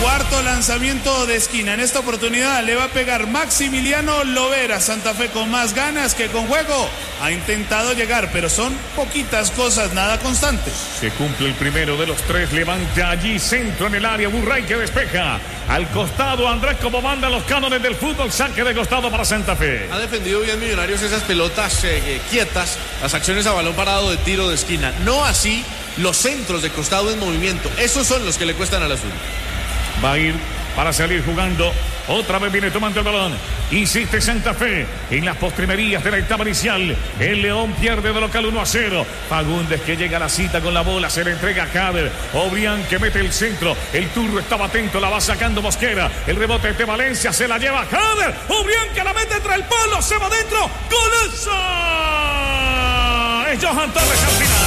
Cuarto lanzamiento de esquina. En esta oportunidad le va a pegar Maximiliano Lovera. Santa Fe con más ganas que con juego. Ha intentado llegar, pero son poquitas cosas, nada constantes. Se cumple el primero de los tres. Levanta allí, centro en el área. Burray que despeja. Al costado, Andrés, como mandan los cánones del fútbol. Saque de costado para Santa Fe. Ha defendido bien Millonarios esas pelotas quietas. Las acciones a balón parado de tiro de esquina. No así los centros de costado en movimiento. Esos son los que le cuestan al azul. Va a ir para salir jugando. Otra vez viene tomando el balón. Insiste Santa Fe en las postrimerías de la etapa inicial. El León pierde de local 1-0. Fagundes que llega a la cita con la bola. Se le entrega a Cader. Obrián que mete el centro. El turno estaba atento. La va sacando Mosquera. El rebote de Valencia. Se la lleva a Cader. Obrián que la mete entre el palo. Se va dentro. ¡Golazo! Es Johan Torres al final.